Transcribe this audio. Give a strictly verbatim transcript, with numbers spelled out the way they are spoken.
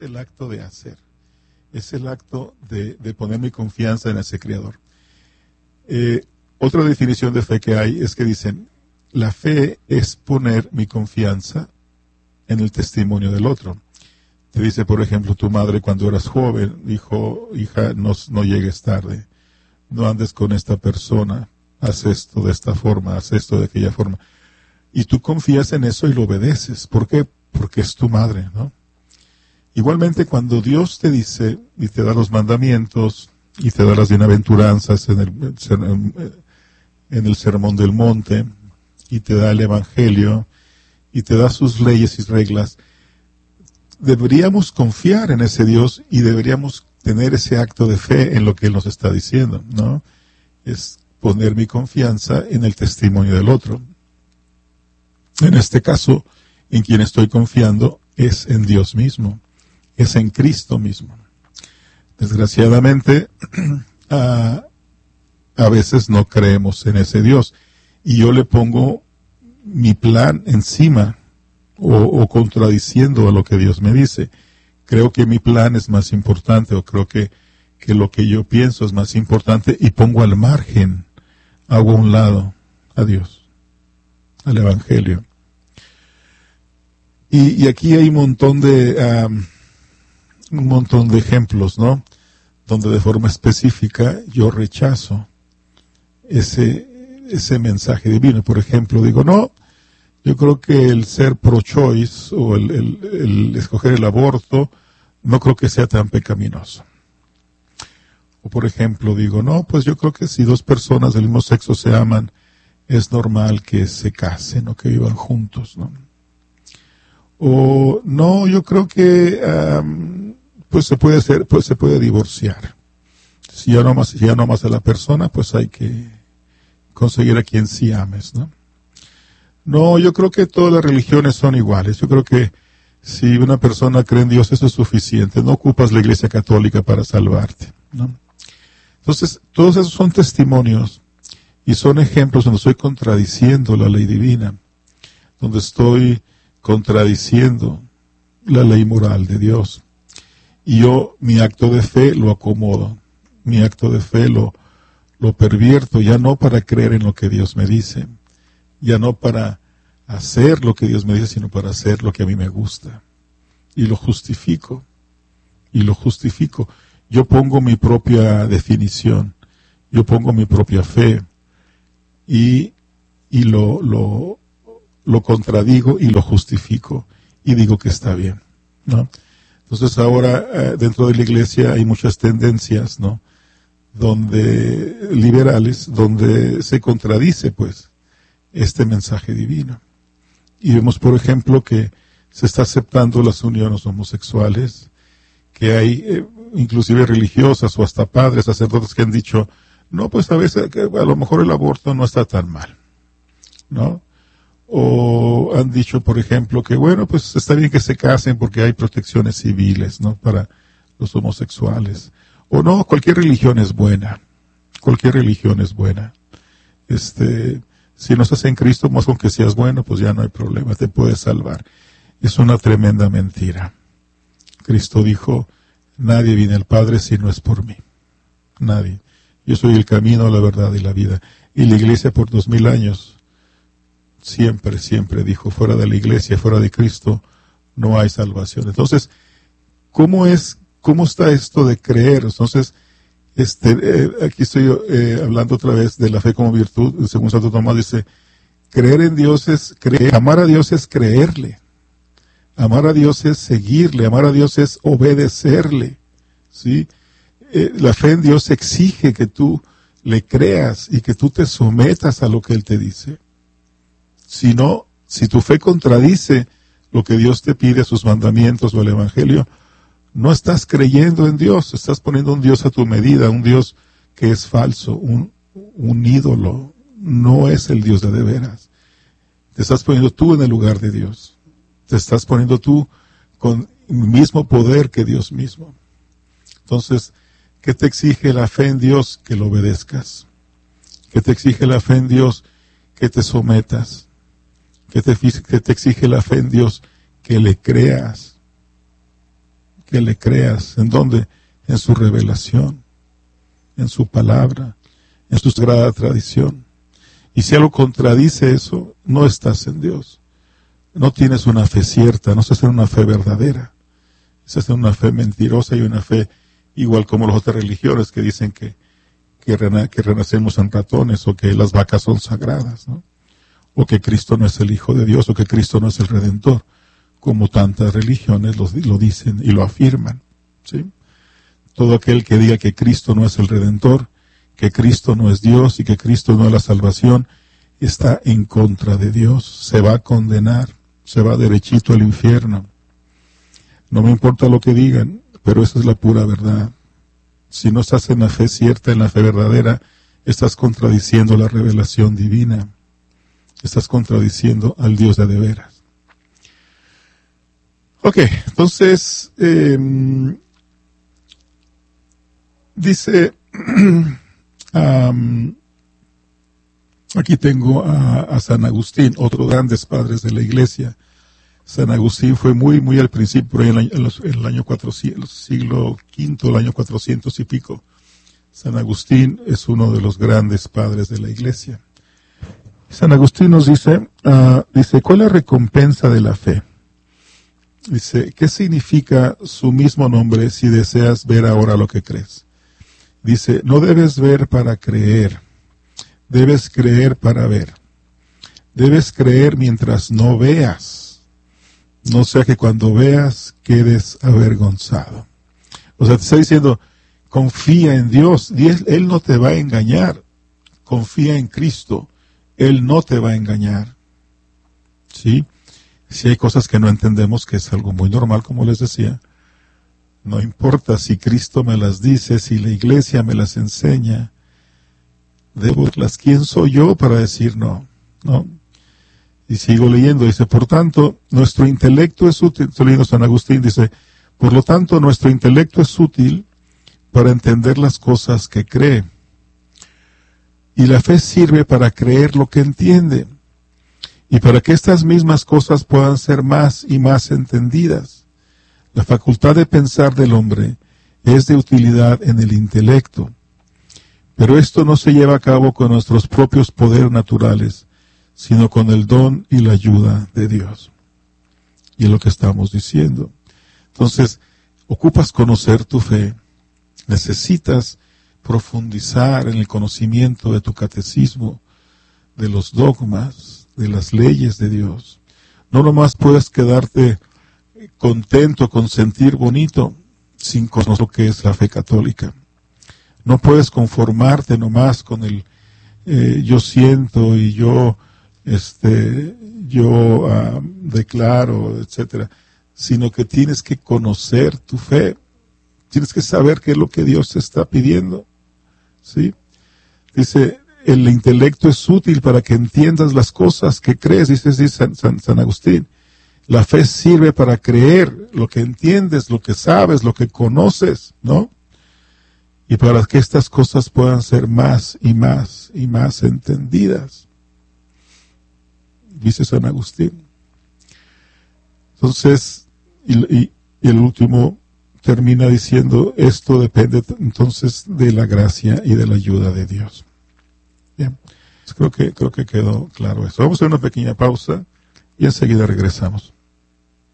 el acto de hacer. Es el acto de, de poner mi confianza en ese Creador. Eh, otra definición de fe que hay es que dicen, la fe es poner mi confianza en el testimonio del otro. Te dice, por ejemplo, tu madre cuando eras joven, dijo, hija, no, no llegues tarde, no andes con esta persona, haz esto de esta forma, haz esto de aquella forma. Y tú confías en eso y lo obedeces. ¿Por qué? Porque es tu madre, ¿no? Igualmente, cuando Dios te dice y te da los mandamientos y te da las bienaventuranzas en el, en el Sermón del Monte y te da el Evangelio y te da sus leyes y reglas, deberíamos confiar en ese Dios y deberíamos tener ese acto de fe en lo que Él nos está diciendo, ¿no? Es poner mi confianza en el testimonio del otro. En este caso, en quien estoy confiando es en Dios mismo, es en Cristo mismo. Desgraciadamente, a, a veces no creemos en ese Dios y yo le pongo mi plan encima o, o contradiciendo a lo que Dios me dice. Creo que mi plan es más importante o creo que, que lo que yo pienso es más importante y pongo al margen, hago a un lado a Dios, al Evangelio. Y, y aquí hay un montón de um, un montón de ejemplos, ¿no? Donde de forma específica yo rechazo ese, ese mensaje divino. Por ejemplo, digo, no, yo creo que el ser pro-choice o el, el, el escoger el aborto, no creo que sea tan pecaminoso. O por ejemplo, digo, no, pues yo creo que si dos personas del mismo sexo se aman, es normal que se casen o que vivan juntos, ¿no? O no, yo creo que um, pues se puede hacer, pues se puede divorciar. Si ya no amas, si ya no amas a la persona, pues hay que conseguir a quien sí ames, ¿no? No, yo creo que todas las religiones son iguales. Yo creo que si una persona cree en Dios, eso es suficiente. No ocupas la Iglesia Católica para salvarte, ¿no? Entonces, todos esos son testimonios y son ejemplos donde estoy contradiciendo la ley divina, donde estoy contradiciendo la ley moral de Dios. Y yo, mi acto de fe lo acomodo, mi acto de fe lo, lo pervierto, ya no para creer en lo que Dios me dice, ya no para hacer lo que Dios me dice, sino para hacer lo que a mí me gusta. Y lo justifico, y lo justifico. Yo pongo mi propia definición, yo pongo mi propia fe, y, y lo, lo, lo contradigo y lo justifico, y digo que está bien, ¿no? Entonces ahora eh, dentro de la iglesia hay muchas tendencias, ¿no? Donde, liberales, donde se contradice, pues, este mensaje divino. Y vemos, por ejemplo, que se está aceptando las uniones homosexuales, que hay eh, inclusive religiosas o hasta padres, sacerdotes que han dicho, no, pues a veces, que a lo mejor el aborto no está tan mal, ¿no? O han dicho, por ejemplo, que bueno, pues está bien que se casen porque hay protecciones civiles, ¿no? Para los homosexuales. O no, cualquier religión es buena. Cualquier religión es buena. Este, si no estás en Cristo, más con que seas bueno, pues ya no hay problema, te puedes salvar. Es una tremenda mentira. Cristo dijo, nadie viene al Padre si no es por mí. Nadie. Yo soy el camino, la verdad y la vida. Y la iglesia por dos mil años siempre, siempre dijo, fuera de la iglesia, fuera de Cristo, no hay salvación. Entonces, ¿cómo es, cómo está esto de creer? Entonces, este, eh, aquí estoy eh, hablando otra vez de la fe como virtud, según Santo Tomás dice, creer en Dios es creer, amar a Dios es creerle, amar a Dios es seguirle, amar a Dios es obedecerle, ¿sí? Eh, la fe en Dios exige que tú le creas y que tú te sometas a lo que Él te dice. Si no, si tu fe contradice lo que Dios te pide, sus mandamientos o el Evangelio, no estás creyendo en Dios, estás poniendo un Dios a tu medida, un Dios que es falso, un, un ídolo, no es el Dios de de veras. Te estás poniendo tú en el lugar de Dios, te estás poniendo tú con el mismo poder que Dios mismo. Entonces, ¿qué te exige la fe en Dios? Que lo obedezcas. ¿Qué te exige la fe en Dios? Que te sometas. ¿Qué te, qué te exige la fe en Dios? Que le creas. que le creas. ¿En dónde? En su revelación, en su palabra, en su sagrada tradición. Y si algo contradice eso, no estás en Dios. No tienes una fe cierta, no estás en una fe verdadera. Estás en una fe mentirosa y una fe igual como las otras religiones que dicen que, que, rena, que renacemos en ratones, o que las vacas son sagradas, ¿no? O que Cristo no es el Hijo de Dios, o que Cristo no es el Redentor, como tantas religiones lo, lo dicen y lo afirman, ¿sí? Todo aquel que diga que Cristo no es el Redentor, que Cristo no es Dios y que Cristo no es la salvación, está en contra de Dios, se va a condenar, se va derechito al infierno. No me importa lo que digan, pero esa es la pura verdad. Si no estás en la fe cierta, en la fe verdadera, estás contradiciendo la revelación divina. Estás contradiciendo al Dios de de veras. Ok, entonces, eh, dice, um, aquí tengo a, a San Agustín, otro de los grandes padres de la Iglesia. San Agustín fue muy, muy al principio, en el año, en los, en el año cuatrocientos, siglo quinto, el año cuatrocientos y pico. San Agustín es uno de los grandes padres de la Iglesia. San Agustín nos dice, uh, dice, ¿cuál es la recompensa de la fe? Dice, ¿qué significa su mismo nombre si deseas ver ahora lo que crees? Dice, no debes ver para creer, debes creer para ver. Debes creer mientras no veas, no sea que cuando veas quedes avergonzado. O sea, te está diciendo, confía en Dios, y él, él no te va a engañar. Confía en Cristo, Él no te va a engañar. ¿Sí? Si hay cosas que no entendemos, que es algo muy normal, como les decía, no importa si Cristo me las dice, si la iglesia me las enseña, debo las, ¿quién soy yo para decir no? No. Y sigo leyendo, dice, por tanto, nuestro intelecto es útil, estoy leyendo San Agustín, dice, por lo tanto, nuestro intelecto es útil para entender las cosas que cree. Y la fe sirve para creer lo que entiende, y para que estas mismas cosas puedan ser más y más entendidas. La facultad de pensar del hombre es de utilidad en el intelecto, pero esto no se lleva a cabo con nuestros propios poderes naturales, sino con el don y la ayuda de Dios. Y es lo que estamos diciendo. Entonces, ocupas conocer tu fe, necesitas profundizar en el conocimiento de tu catecismo, de los dogmas, de las leyes de Dios. No nomás puedes quedarte contento con sentir bonito sin conocer lo que es la fe católica. No puedes conformarte nomás con el eh, yo siento y yo este yo uh, declaro, etcétera, sino que tienes que conocer tu fe. Tienes que saber qué es lo que Dios te está pidiendo. ¿Sí? Dice, el intelecto es útil para que entiendas las cosas que crees, dice, dice San, San, San Agustín. La fe sirve para creer lo que entiendes, lo que sabes, lo que conoces, ¿no? Y para que estas cosas puedan ser más y más y más entendidas, dice San Agustín. Entonces, y, y, y el último termina diciendo, esto depende entonces de la gracia y de la ayuda de Dios. Bien, pues creo que, creo que quedó claro eso. Vamos a hacer una pequeña pausa y enseguida regresamos.